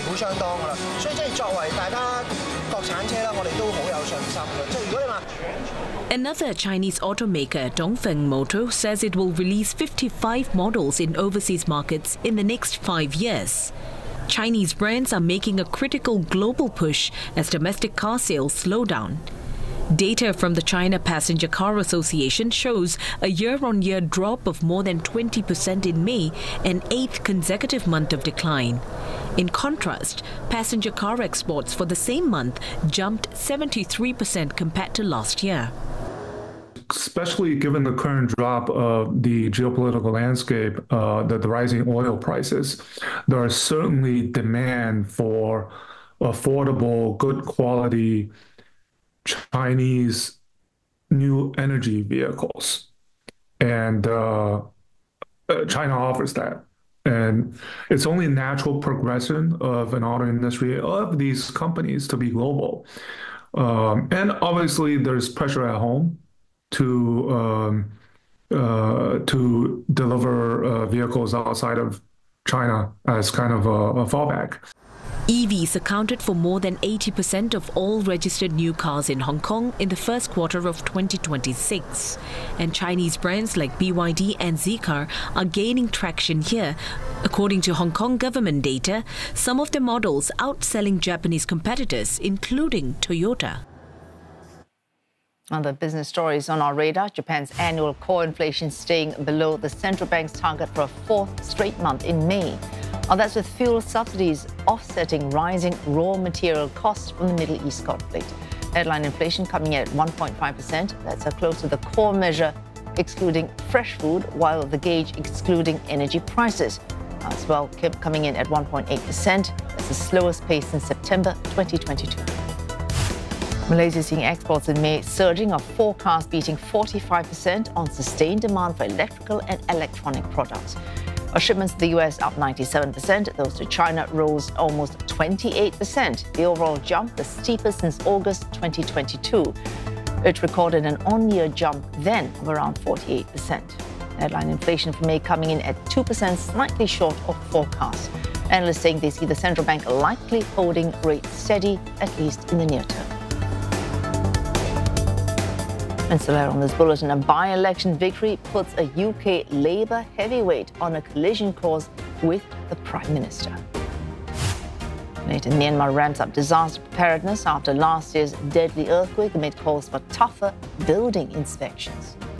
府相當㗎啦。所以即係作為大家國產車啦，我哋都好有信心嘅。即係如果你話 Another Chinese automaker, Dongfeng Motor, says it will release 55 models in overseas markets in the next 5 years. Chinese brands are making a critical global push as domestic car sales slow down. Data from the China Passenger Car Association shows a year-on-year drop of more than 20% in May, an 8th consecutive month of decline. In contrast, passenger car exports for the same month jumped 73% compared to last year. Especially given the current drop of the geopolitical landscape, the rising oil prices, there is certainly demand for affordable, good quality Chinese new energy vehicles. And China offers that. And it's only a natural progression of an auto industry of these companies to be global. And obviously, there's pressure at home to deliver vehicles outside of China as kind of a fallback. EVs accounted for more than 80% of all registered new cars in Hong Kong in the first quarter of 2026. And Chinese brands like BYD and Zeekr are gaining traction here. According to Hong Kong government data, some of the models outselling Japanese competitors, including Toyota. Other business stories on our radar. Japan's annual core inflation staying below the central bank's target for a fourth straight month in May. That's with fuel subsidies offsetting rising raw material costs from the Middle East conflict. Headline inflation coming in at 1.5%. That's close to the core measure, excluding fresh food, while the gauge excluding energy prices as well kept coming in at 1.8%. That's the slowest pace since September 2022. Malaysia seeing exports in May surging, of forecasts beating 45% on sustained demand for electrical and electronic products. Our shipments to the US up 97%, those to China rose almost 28%. The overall jump, the steepest since August 2022. It recorded an on-year jump then of around 48%. Headline inflation for May coming in at 2%, slightly short of forecasts. Analysts saying they see the central bank likely holding rates steady, at least in the near term. And so on this bulletin, a by-election victory puts a UK Labour heavyweight on a collision course with the Prime Minister. Later, Myanmar ramps up disaster preparedness after last year's deadly earthquake amid calls for tougher building inspections.